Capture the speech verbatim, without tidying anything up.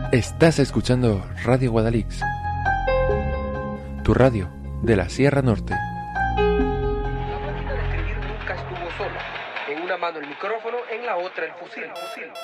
Estás escuchando Radio Guadalix, tu radio de la Sierra Norte. La máquina de escribir nunca estuvo sola. En una mano el micrófono, en la otra el fusil.